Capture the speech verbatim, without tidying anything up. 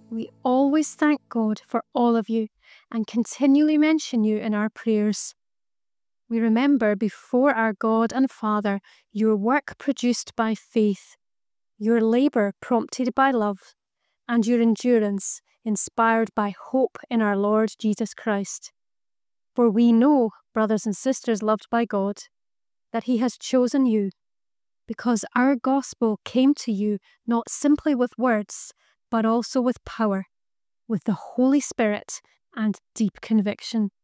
We always thank God for all of you and continually mention you in our prayers. We remember before our God and Father your work produced by faith, your labour prompted by love, and your endurance inspired by hope in our Lord Jesus Christ. For we know, brothers and sisters loved by God, that He has chosen you, because our gospel came to you not simply with words, but also with power, with the Holy Spirit and deep conviction.